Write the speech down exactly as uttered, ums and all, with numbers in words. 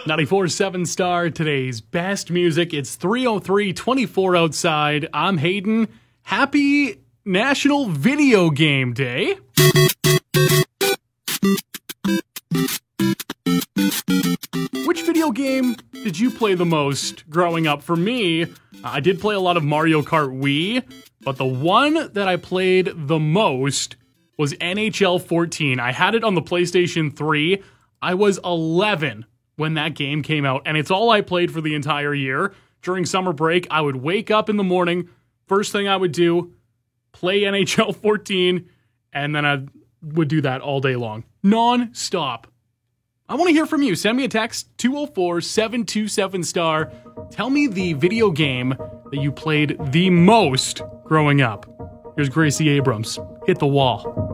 ninety-four point seven Star, today's best music. It's three oh three twenty-four outside. I'm Hayden. Happy National Video Game Day. Which video game did you play the most growing up? For me, I did play a lot of Mario Kart Wii, but the one that I played the most was N H L fourteen. I had it on the PlayStation three. I was eleven when that game came out, and it's all I played for the entire year. During summer break, I would wake up in the morning, first thing I would do, play N H L fourteen, and then I would do that all day long. Non-stop. I want to hear from you. Send me a text, two oh four, seven two seven star. Tell me the video game that you played the most growing up. Here's Gracie Abrams. Hit the wall.